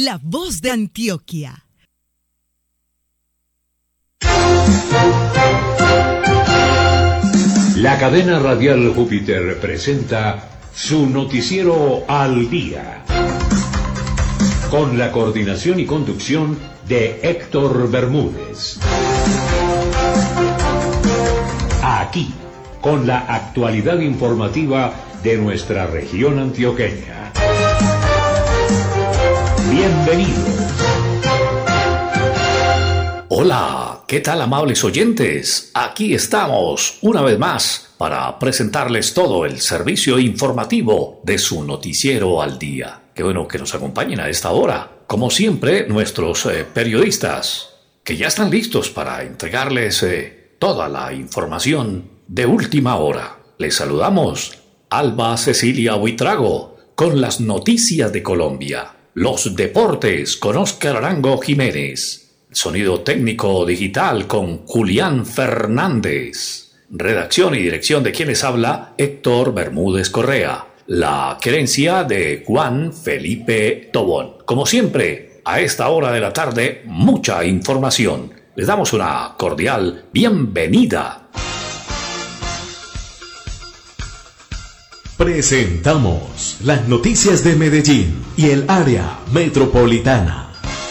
la voz de Antioquia. La cadena radial Júpiter presenta su noticiero Al Día, con la coordinación y conducción de Héctor Bermúdez. Aquí, con la actualidad informativa de nuestra región antioqueña. Bienvenidos. Hola, ¿qué tal, amables oyentes? Aquí estamos una vez más para presentarles todo el servicio informativo de su noticiero Al Día. Qué bueno que nos acompañen a esta hora. Como siempre, nuestros periodistas, que ya están listos para entregarles toda la información de última hora. Les saludamos, Alba Cecilia Buitrago, con las noticias de Colombia, los deportes con Óscar Arango Jiménez, sonido técnico digital con Julián Fernández, redacción y dirección de quien les habla, Héctor Bermúdez Correa, la querencia de Juan Felipe Tobón. Como siempre, a esta hora de la tarde, mucha información. Les damos una cordial bienvenida. Presentamos las noticias de Medellín y el área metropolitana.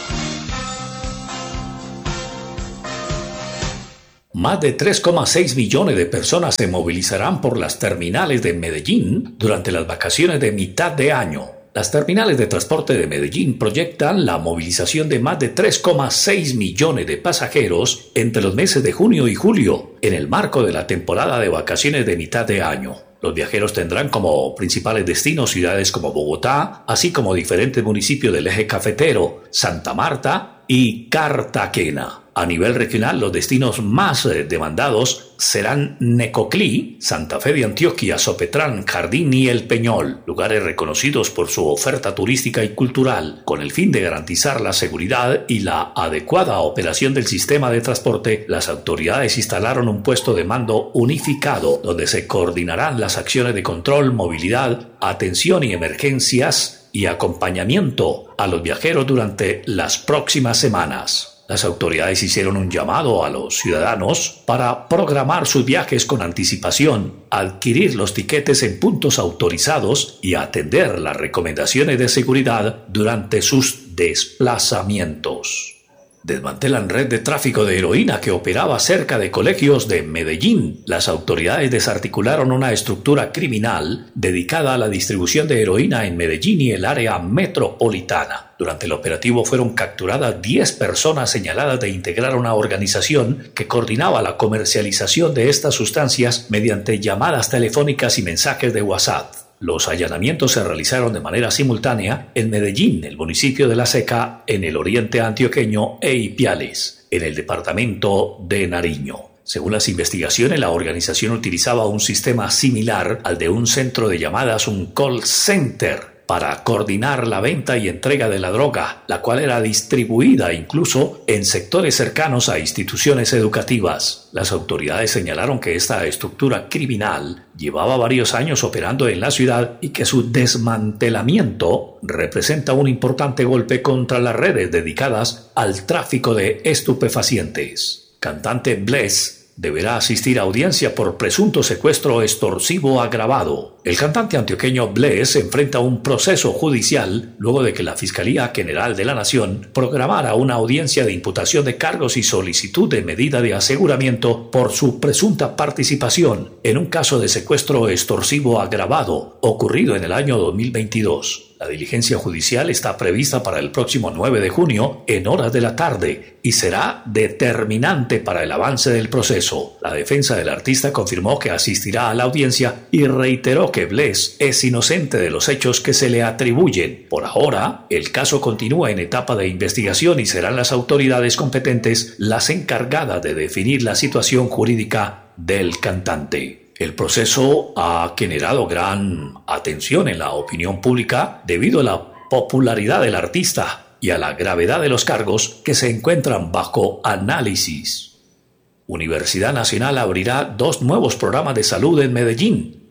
Más de 3,6 millones de personas se movilizarán por las terminales de Medellín durante las vacaciones de mitad de año. Las terminales de transporte de Medellín proyectan la movilización de más de 3,6 millones de pasajeros entre los meses de junio y julio, en el marco de la temporada de vacaciones de mitad de año. Los viajeros tendrán como principales destinos ciudades como Bogotá, así como diferentes municipios del eje cafetero, Santa Marta y Cartagena. A nivel regional, los destinos más demandados serán Necoclí, Santa Fe de Antioquia, Sopetrán, Jardín y El Peñol, lugares reconocidos por su oferta turística y cultural. Con el fin de garantizar la seguridad y la adecuada operación del sistema de transporte, las autoridades instalaron un puesto de mando unificado, donde se coordinarán las acciones de control, movilidad, atención y emergencias y acompañamiento a los viajeros durante las próximas semanas. Las autoridades hicieron un llamado a los ciudadanos para programar sus viajes con anticipación, adquirir los tiquetes en puntos autorizados y atender las recomendaciones de seguridad durante sus desplazamientos. Desmantelan red de tráfico de heroína que operaba cerca de colegios de Medellín. Las autoridades desarticularon una estructura criminal dedicada a la distribución de heroína en Medellín y el área metropolitana. Durante el operativo fueron capturadas 10 personas señaladas de integrar una organización que coordinaba la comercialización de estas sustancias mediante llamadas telefónicas y mensajes de WhatsApp. Los allanamientos se realizaron de manera simultánea en Medellín, el municipio de La Seca, en el oriente antioqueño, e Ipiales, en el departamento de Nariño. Según las investigaciones, la organización utilizaba un sistema similar al de un centro de llamadas, un call center, para coordinar la venta y entrega de la droga, la cual era distribuida incluso en sectores cercanos a instituciones educativas. Las autoridades señalaron que esta estructura criminal llevaba varios años operando en la ciudad y que su desmantelamiento representa un importante golpe contra las redes dedicadas al tráfico de estupefacientes. Cantante Bless deberá asistir a audiencia por presunto secuestro extorsivo agravado. El cantante antioqueño Bless enfrenta un proceso judicial luego de que la Fiscalía General de la Nación programara una audiencia de imputación de cargos y solicitud de medida de aseguramiento por su presunta participación en un caso de secuestro extorsivo agravado ocurrido en el año 2022. La diligencia judicial está prevista para el próximo 9 de junio en horas de la tarde y será determinante para el avance del proceso. La defensa del artista confirmó que asistirá a la audiencia y reiteró que Bless es inocente de los hechos que se le atribuyen. Por ahora, el caso continúa en etapa de investigación y serán las autoridades competentes las encargadas de definir la situación jurídica del cantante. El proceso ha generado gran atención en la opinión pública debido a la popularidad del artista y a la gravedad de los cargos que se encuentran bajo análisis. Universidad Nacional abrirá 2 nuevos programas de salud en Medellín.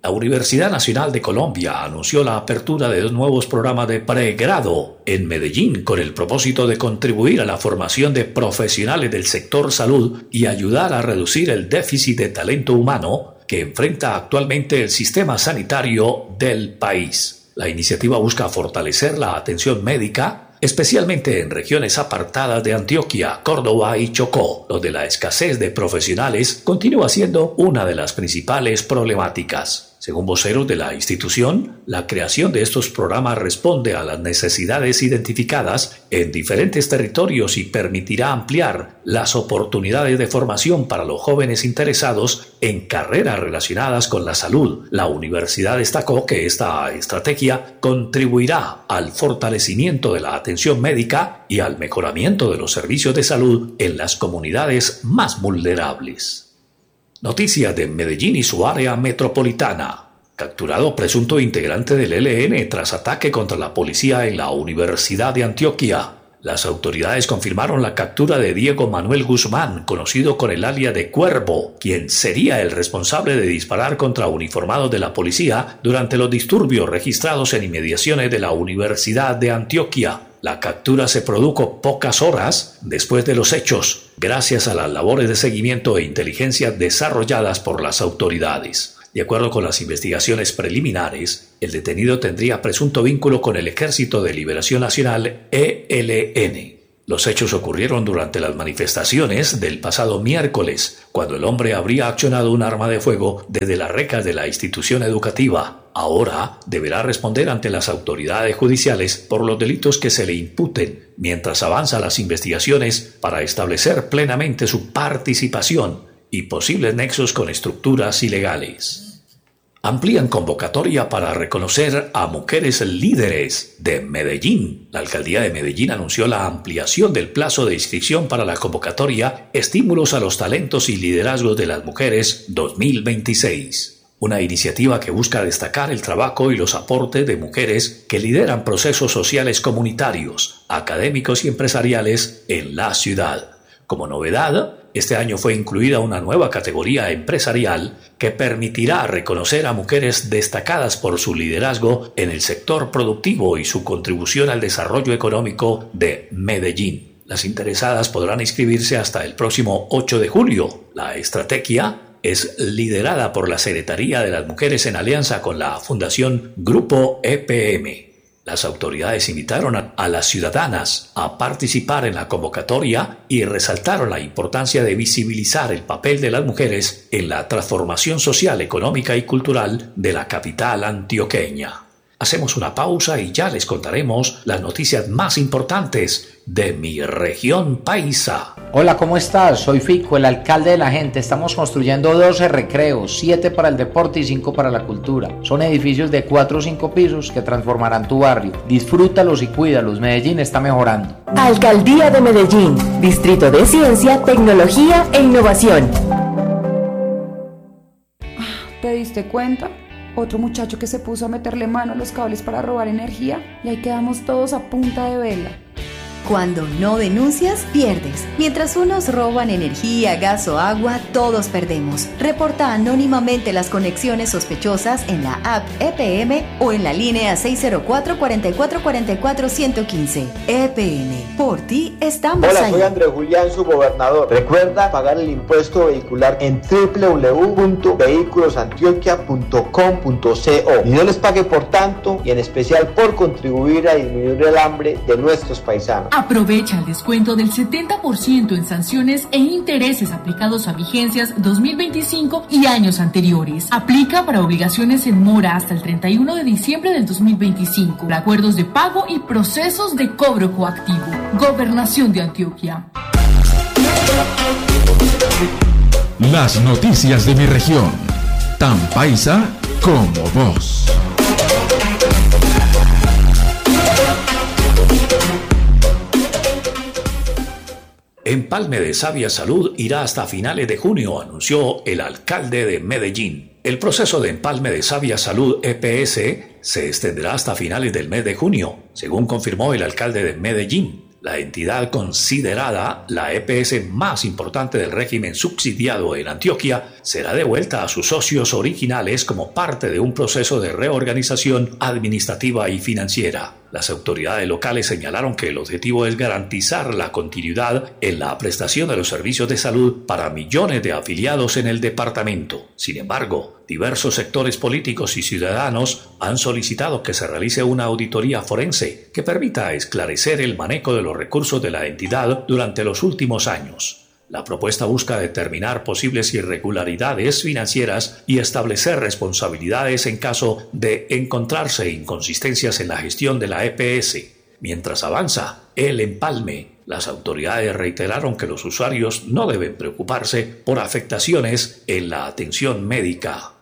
La Universidad Nacional de Colombia anunció la apertura de 2 nuevos programas de pregrado en Medellín con el propósito de contribuir a la formación de profesionales del sector salud y ayudar a reducir el déficit de talento humano que enfrenta actualmente el sistema sanitario del país. La iniciativa busca fortalecer la atención médica, especialmente en regiones apartadas de Antioquia, Córdoba y Chocó, donde la escasez de profesionales continúa siendo una de las principales problemáticas. Según voceros de la institución, la creación de estos programas responde a las necesidades identificadas en diferentes territorios y permitirá ampliar las oportunidades de formación para los jóvenes interesados en carreras relacionadas con la salud. La universidad destacó que esta estrategia contribuirá al fortalecimiento de la atención médica y al mejoramiento de los servicios de salud en las comunidades más vulnerables. Noticias de Medellín y su área metropolitana. Capturado presunto integrante del ELN tras ataque contra la policía en la Universidad de Antioquia. Las autoridades confirmaron la captura de Diego Manuel Guzmán, conocido con el alias de Cuervo, quien sería el responsable de disparar contra uniformados de la policía durante los disturbios registrados en inmediaciones de la Universidad de Antioquia. La captura se produjo pocas horas después de los hechos, gracias a las labores de seguimiento e inteligencia desarrolladas por las autoridades. De acuerdo con las investigaciones preliminares, el detenido tendría presunto vínculo con el Ejército de Liberación Nacional, ELN. Los hechos ocurrieron durante las manifestaciones del pasado miércoles, cuando el hombre habría accionado un arma de fuego desde las recas de la institución educativa. Ahora deberá responder ante las autoridades judiciales por los delitos que se le imputen, mientras avanzan las investigaciones para establecer plenamente su participación y posibles nexos con estructuras ilegales. Amplían convocatoria para reconocer a mujeres líderes de Medellín. La alcaldía de Medellín anunció la ampliación del plazo de inscripción para la convocatoria Estímulos a los talentos y liderazgos de las mujeres 2026. Una iniciativa que busca destacar el trabajo y los aportes de mujeres que lideran procesos sociales comunitarios, académicos y empresariales en la ciudad. Como novedad, este año fue incluida una nueva categoría empresarial que permitirá reconocer a mujeres destacadas por su liderazgo en el sector productivo y su contribución al desarrollo económico de Medellín. Las interesadas podrán inscribirse hasta el próximo 8 de julio. La estrategia es liderada por la Secretaría de las Mujeres en alianza con la Fundación Grupo EPM. Las autoridades invitaron a las ciudadanas a participar en la convocatoria y resaltaron la importancia de visibilizar el papel de las mujeres en la transformación social, económica y cultural de la capital antioqueña. Hacemos una pausa y ya les contaremos las noticias más importantes de mi región paisa. Hola, ¿cómo estás? Soy Fico, el alcalde de la gente. Estamos construyendo 12 recreos, 7 para el deporte y 5 para la cultura. Son edificios de 4 o 5 pisos que transformarán tu barrio. Disfrútalos y cuídalos. Medellín está mejorando. Alcaldía de Medellín, Distrito de Ciencia, Tecnología e Innovación. ¿Te diste cuenta? Otro muchacho que se puso a meterle mano a los cables para robar energía y ahí quedamos todos a punta de vela. Cuando no denuncias, pierdes. Mientras unos roban energía, gas o agua, todos perdemos. Reporta anónimamente las conexiones sospechosas en la app EPM o en la línea 604-4444-115. EPM, por ti estamos ahí. Hola, soy Andrés Julián, su gobernador. Recuerda pagar el impuesto vehicular en www.vehiculosantioquia.com.co. Y no les pague por tanto y en especial por contribuir a disminuir el hambre de nuestros paisanos. Aprovecha el descuento del 70% en sanciones e intereses aplicados a vigencias 2025 y años anteriores. Aplica para obligaciones en mora hasta el 31 de diciembre del 2025. Acuerdos de pago y procesos de cobro coactivo. Gobernación de Antioquia. Las noticias de mi región. Tan paisa como vos. Empalme de Sabia Salud irá hasta finales de junio, anunció el alcalde de Medellín. El proceso de empalme de Sabia Salud EPS se extenderá hasta finales del mes de junio, según confirmó el alcalde de Medellín. La entidad considerada la EPS más importante del régimen subsidiado en Antioquia será devuelta a sus socios originales como parte de un proceso de reorganización administrativa y financiera. Las autoridades locales señalaron que el objetivo es garantizar la continuidad en la prestación de los servicios de salud para millones de afiliados en el departamento. Sin embargo, diversos sectores políticos y ciudadanos han solicitado que se realice una auditoría forense que permita esclarecer el manejo de los recursos de la entidad durante los últimos años. La propuesta busca determinar posibles irregularidades financieras y establecer responsabilidades en caso de encontrarse inconsistencias en la gestión de la EPS. Mientras avanza el empalme, las autoridades reiteraron que los usuarios no deben preocuparse por afectaciones en la atención médica.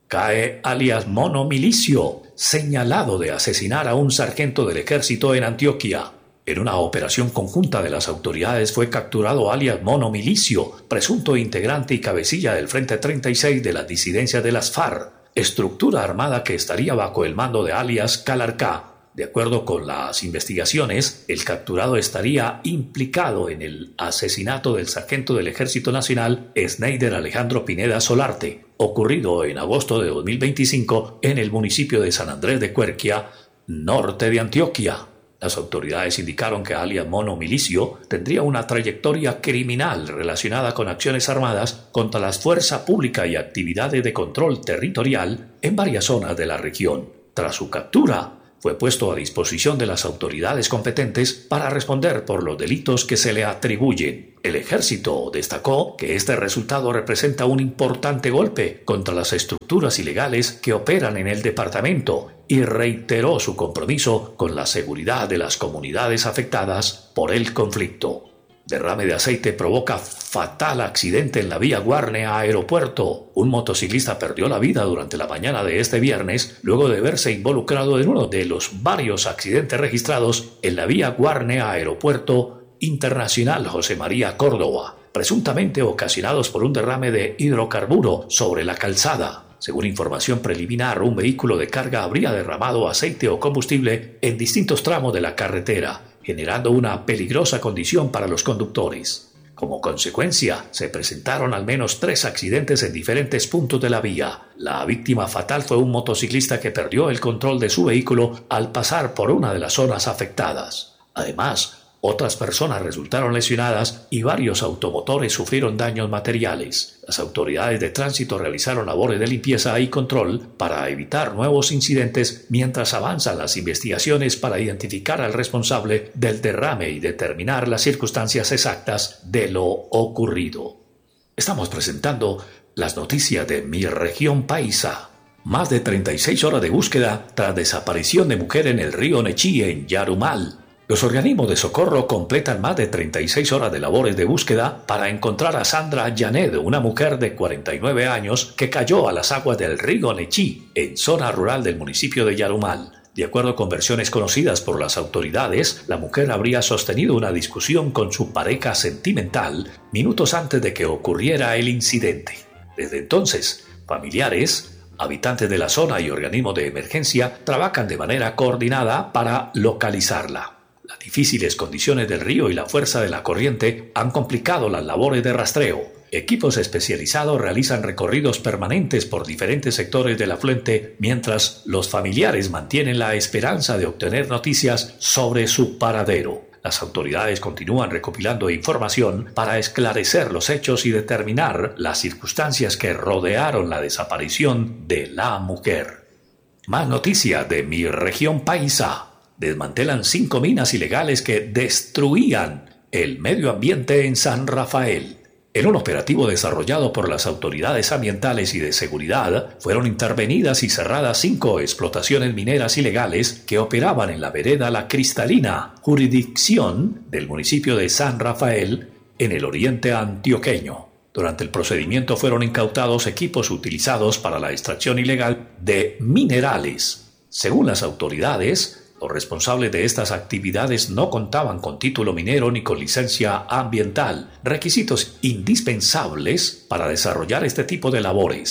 Cae alias Mono Milicio, señalado de asesinar a un sargento del ejército en Antioquia. En una operación conjunta de las autoridades fue capturado alias Mono Milicio, presunto integrante y cabecilla del Frente 36 de las disidencias de las FARC, estructura armada que estaría bajo el mando de alias Calarcá. De acuerdo con las investigaciones, el capturado estaría implicado en el asesinato del sargento del Ejército Nacional, Sneider Alejandro Pineda Solarte, ocurrido en agosto de 2025 en el municipio de San Andrés de Cuerquia, norte de Antioquia. Las autoridades indicaron que alias Mono Milicio tendría una trayectoria criminal relacionada con acciones armadas contra la fuerza pública y actividades de control territorial en varias zonas de la región. Tras su captura, fue puesto a disposición de las autoridades competentes para responder por los delitos que se le atribuyen. El ejército destacó que este resultado representa un importante golpe contra las estructuras ilegales que operan en el departamento y reiteró su compromiso con la seguridad de las comunidades afectadas por el conflicto. Derrame de aceite provoca fatal accidente en la vía Guarne-Aeropuerto. Un motociclista perdió la vida durante la mañana de este viernes luego de verse involucrado en uno de los varios accidentes registrados en la vía Guarne-Aeropuerto Internacional José María Córdoba, presuntamente ocasionados por un derrame de hidrocarburo sobre la calzada. Según información preliminar, un vehículo de carga habría derramado aceite o combustible en distintos tramos de la carretera, generando una peligrosa condición para los conductores. Como consecuencia, se presentaron al menos 3 accidentes en diferentes puntos de la vía. La víctima fatal fue un motociclista que perdió el control de su vehículo al pasar por una de las zonas afectadas. Además, otras personas resultaron lesionadas y varios automotores sufrieron daños materiales. Las autoridades de tránsito realizaron labores de limpieza y control para evitar nuevos incidentes mientras avanzan las investigaciones para identificar al responsable del derrame y determinar las circunstancias exactas de lo ocurrido. Estamos presentando las noticias de mi región paisa. Más de 36 horas de búsqueda tras desaparición de mujer en el río Nechí, en Yarumal. Los organismos de socorro completan más de 36 horas de labores de búsqueda para encontrar a Sandra Janet, una mujer de 49 años que cayó a las aguas del río Nechí, en zona rural del municipio de Yarumal. De acuerdo con versiones conocidas por las autoridades, la mujer habría sostenido una discusión con su pareja sentimental minutos antes de que ocurriera el incidente. Desde entonces, familiares, habitantes de la zona y organismos de emergencia trabajan de manera coordinada para localizarla. Las difíciles condiciones del río y la fuerza de la corriente han complicado las labores de rastreo. Equipos especializados realizan recorridos permanentes por diferentes sectores del afluente, mientras los familiares mantienen la esperanza de obtener noticias sobre su paradero. Las autoridades continúan recopilando información para esclarecer los hechos y determinar las circunstancias que rodearon la desaparición de la mujer. Más noticias de mi región paisa. Desmantelan 5 minas ilegales que destruían el medio ambiente en San Rafael. En un operativo desarrollado por las autoridades ambientales y de seguridad, fueron intervenidas y cerradas 5 explotaciones mineras ilegales que operaban en la vereda La Cristalina, jurisdicción del municipio de San Rafael, en el oriente antioqueño. Durante el procedimiento fueron incautados equipos utilizados para la extracción ilegal de minerales. Según las autoridades, los responsables de estas actividades no contaban con título minero ni con licencia ambiental, requisitos indispensables para desarrollar este tipo de labores.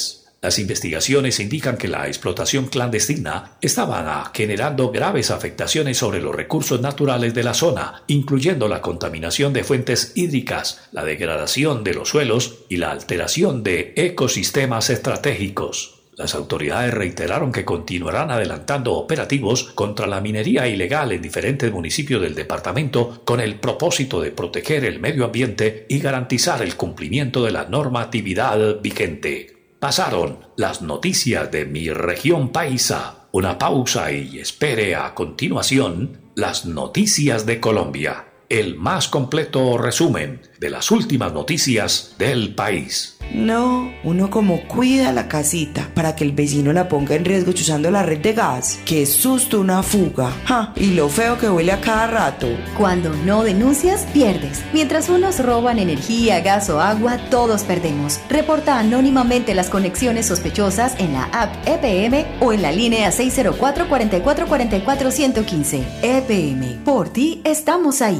Las investigaciones indican que la explotación clandestina estaba generando graves afectaciones sobre los recursos naturales de la zona, incluyendo la contaminación de fuentes hídricas, la degradación de los suelos y la alteración de ecosistemas estratégicos. Las autoridades reiteraron que continuarán adelantando operativos contra la minería ilegal en diferentes municipios del departamento con el propósito de proteger el medio ambiente y garantizar el cumplimiento de la normatividad vigente. Pasaron las noticias de mi región paisa. Una pausa y espere a continuación las noticias de Colombia. El más completo resumen de las últimas noticias del país. No, uno como cuida la casita para que el vecino la ponga en riesgo chuzando la red de gas. ¡Qué susto una fuga! ¡Ja! Y lo feo que huele a cada rato. Cuando no denuncias, pierdes. Mientras unos roban energía, gas o agua, todos perdemos. Reporta anónimamente las conexiones sospechosas en la app EPM o en la línea 604-4444-115. EPM, por ti estamos ahí.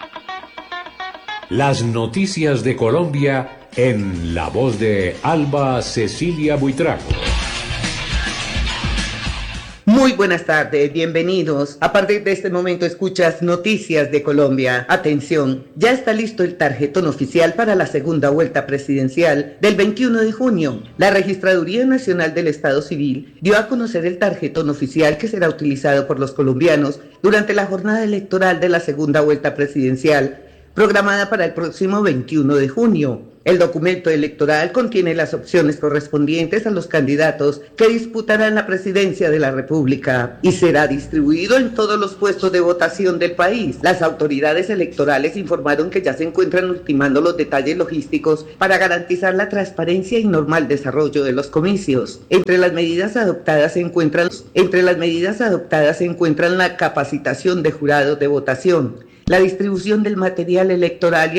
Las noticias de Colombia en la voz de Alba Cecilia Buitrago. Muy buenas tardes, bienvenidos. A partir de este momento escuchas Noticias de Colombia. Atención, ya está listo el tarjetón oficial para la segunda vuelta presidencial del 21 de junio. La Registraduría Nacional del Estado Civil dio a conocer el tarjetón oficial que será utilizado por los colombianos durante la jornada electoral de la segunda vuelta presidencial, programada para el próximo 21 de junio. El documento electoral contiene las opciones correspondientes a los candidatos que disputarán la presidencia de la República y será distribuido en todos los puestos de votación del país. Las autoridades electorales informaron que ya se encuentran ultimando los detalles logísticos para garantizar la transparencia y normal desarrollo de los comicios. Entre las medidas adoptadas se encuentran la capacitación de jurados de votación, la distribución del material electoral y